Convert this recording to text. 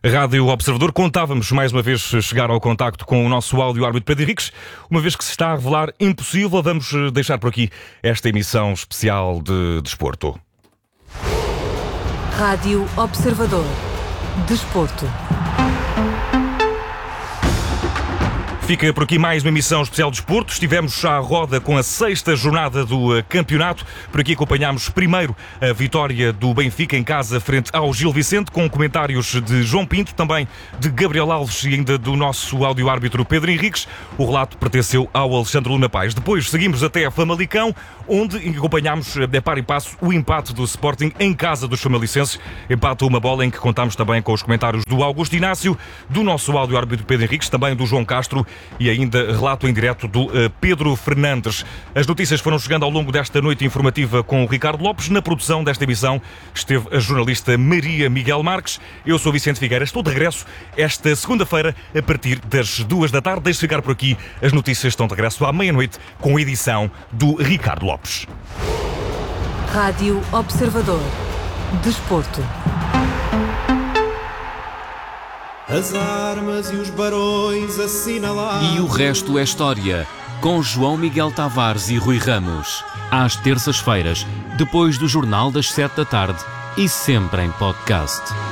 Rádio Observador, contávamos mais uma vez chegar ao contacto com o nosso áudio-árbitro Pedro Henriques. Uma vez que se está a revelar impossível, vamos deixar por aqui esta emissão especial de desporto. Rádio Observador. Desporto. Fica por aqui mais uma emissão especial de desporto. Estivemos à roda com a 6ª jornada do campeonato. Por aqui acompanhámos primeiro a vitória do Benfica em casa frente ao Gil Vicente, com comentários de João Pinto, também de Gabriel Alves e ainda do nosso áudio-árbitro Pedro Henriques. O relato pertenceu ao Alexandre Luna Paz. Depois seguimos até a Famalicão, onde acompanhámos de par e passo o empate do Sporting em casa dos famalicenses. Empate a uma bola em que contámos também com os comentários do Augusto Inácio, do nosso áudio-árbitro Pedro Henriques, também do João Castro e ainda relato em direto do Pedro Fernandes. As notícias foram chegando ao longo desta noite informativa com o Ricardo Lopes. Na produção desta emissão esteve a jornalista Maria Miguel Marques. Eu sou Vicente Figueira, estou de regresso esta segunda-feira a partir das 2 da tarde. Deixe ficar por aqui, as notícias estão de regresso à meia-noite com a edição do Ricardo Lopes. Rádio Observador. Desporto. As armas e os barões assinalados. E o resto é história, com João Miguel Tavares e Rui Ramos. Às terças-feiras, depois do Jornal das 7 da tarde e sempre em podcast.